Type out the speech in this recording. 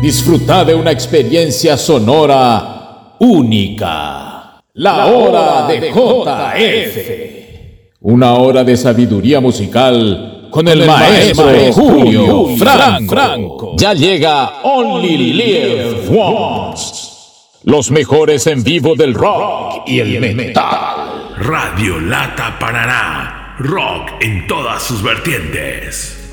Disfruta de una experiencia sonora única. La hora de JF. Una hora de sabiduría musical con el maestro Julio Franco. Ya llega Only Live Once. Los mejores en vivo del rock y el metal. Radio Lata Paraná. Rock en todas sus vertientes.